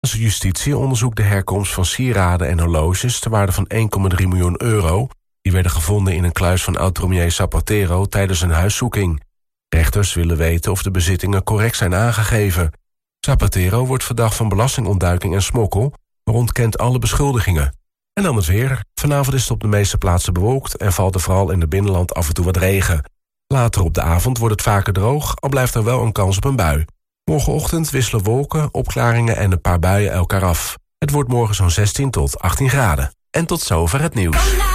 Justitie onderzoekt de herkomst van sieraden en horloges ter waarde van 1,3 miljoen euro... die werden gevonden in een kluis van oud-premier Zapatero tijdens een huiszoeking. Rechters willen weten of de bezittingen correct zijn aangegeven. Zapatero wordt verdacht van belastingontduiking en smokkel... maar ontkent alle beschuldigingen. En dan het weer. Vanavond is het op de meeste plaatsen bewolkt... en valt er vooral in het binnenland af en toe wat regen. Later op de avond wordt het vaker droog... al blijft er wel een kans op een bui. Morgenochtend wisselen wolken, opklaringen en een paar buien elkaar af. Het wordt morgen zo'n 16 tot 18 graden. En tot zover het nieuws.